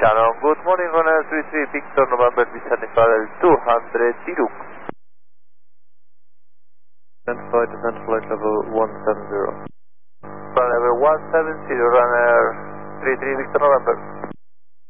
Shannon, good morning, runner 33 Victor November, descending parallel 200 Zero. Identified descent flight level 170. Flight level 170, runner 33 Victor November.